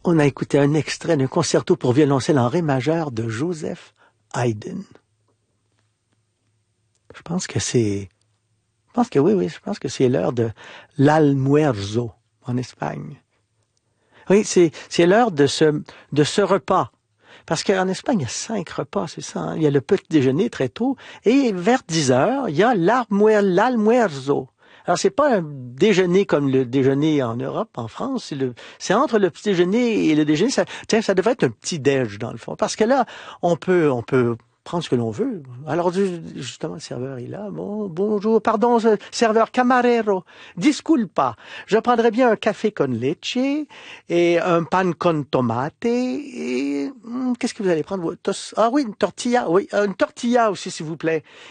On a écouté un extrait d'un concerto pour violoncelle en ré majeur de Joseph Haydn. Je pense que je pense que c'est l'heure de l'almuerzo en Espagne. Oui, c'est l'heure de ce repas. Parce qu'en Espagne, il y a 5 repas, c'est ça, hein? Il y a le petit déjeuner très tôt, et vers 10 heures, il y a l'almuerzo. Alors, c'est pas un déjeuner comme le déjeuner en Europe, en France, c'est entre le petit déjeuner et le déjeuner, ça devrait être un petit déj, dans le fond. Parce que là, on peut prendre ce que l'on veut. Alors, justement, le serveur est là. Bon, bonjour, pardon, serveur, camarero, disculpa. Je prendrais bien un café con leche et un pan con tomate et qu'est-ce que vous allez prendre? Ah oui, une tortilla aussi, s'il vous plaît.